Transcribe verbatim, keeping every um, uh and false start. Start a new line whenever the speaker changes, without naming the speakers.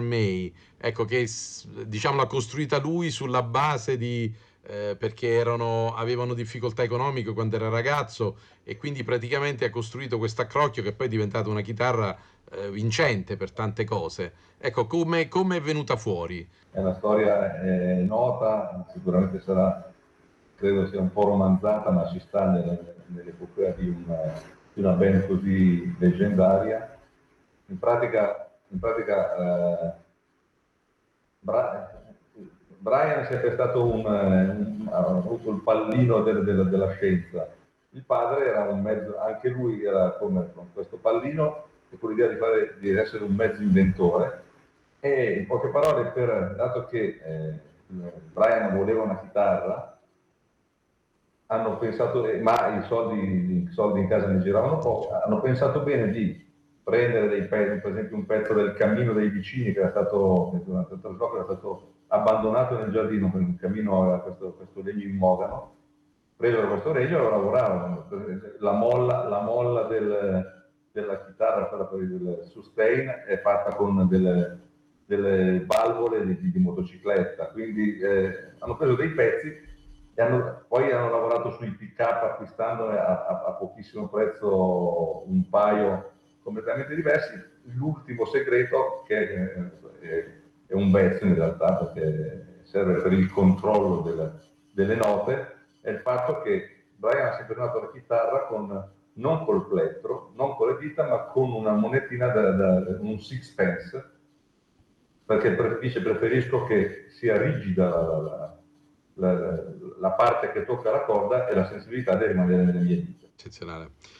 May, ecco che s- diciamo l'ha costruita lui sulla base di eh, perché erano, avevano difficoltà economiche quando era ragazzo e quindi praticamente ha costruito questo accrocchio che poi è diventata una chitarra eh, vincente per tante cose. Ecco, come come è venuta fuori?
È una storia eh, nota, sicuramente sarà, credo sia un po' romanzata, ma ci sta nelle- nell'epopea di una, di una band così leggendaria. In pratica, in pratica eh, Bra- Brian è sempre stato un, un- ha avuto il pallino del- del- della scienza. Il padre era un mezzo, anche lui era come con questo pallino e con l'idea di, fare, di essere un mezzo inventore. E in poche parole, per, dato che eh, Brian voleva una chitarra, hanno pensato, eh, ma i soldi, i soldi in casa ne giravano poco, hanno pensato bene di prendere dei pezzi, per esempio un pezzo del cammino dei vicini che era stato, durante il trasloco era stato abbandonato nel giardino, perché il cammino aveva questo, questo legno in mogano, presero questo legno e lo lavoravano. La molla, la molla del, della chitarra, quella per il sustain, è fatta con delle, delle valvole di, di motocicletta, quindi eh, hanno preso dei pezzi e hanno, poi hanno lavorato sui pick up acquistando a, a, a pochissimo prezzo un paio completamente diversi. L'ultimo segreto, che è, è un vezzo in realtà perché serve per il controllo delle, delle note, è il fatto che Brian ha sempre suonato la chitarra con, non col plettro, non con le dita, ma con una monetina da, da un sixpence, perché dice preferisco che sia rigida la, la, la, la parte che tocca la corda e la sensibilità deve rimanere nelle mie dita.
Eccezionale.